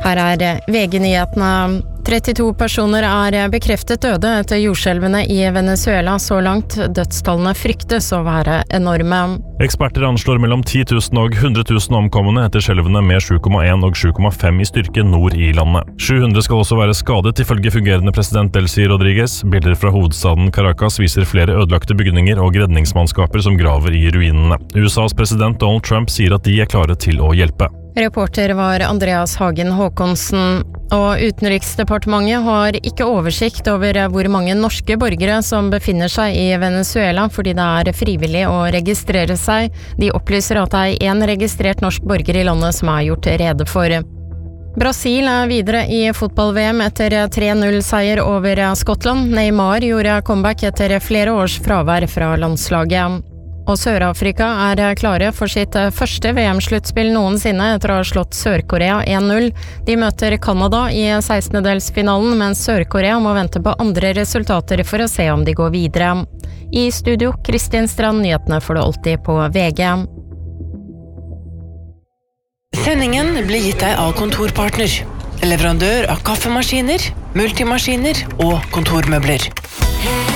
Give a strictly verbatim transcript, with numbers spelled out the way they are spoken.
Her er V G-nyhetene. trettito personer er bekreftet døde etter jordskjelvene i Venezuela så langt. Dødstallene fryktes å være enorme. Eksperter anslår mellom ti tusen og hundre tusen omkomne etter skjelvene med sju komma en og sju komma fem i styrke nord i landet. sju hundre skal også være skadet ifølge fungerende president Delcy Rodriguez. Bilder fra hovedstaden Caracas viser flere ødelagte bygninger og redningsmannskaper som graver i ruinene. U S A's president Donald Trump sier at de er klare til å hjelpe. Reporter var Andreas Hagen Håkonsen, og Utenriksdepartementet har ikke oversikt over hvor mange norske borgere som befinner seg i Venezuela fordi det er frivillig å registrere seg. De opplyser at det er en registrert norsk borger i landet som er gjort rede for. Brasil er videre i fotball-V M etter tre null-seier over Skottland. Neymar gjorde comeback etter flere års fravær fra landslaget. Og Sør-Afrika er klare for sitt første V M-sluttspill noensinne etter å ha slått Sør-Korea en null. De møter Canada i sekstendedelsfinalen, mens Sør-Korea må vente på andre resultater for å se om de går videre. I studio, Kristin Strand, nyhetene får du alltid på V G. Sendingen blir gitt deg av Kontorpartner, leverandør av kaffemaskiner, multimaskiner og kontormøbler.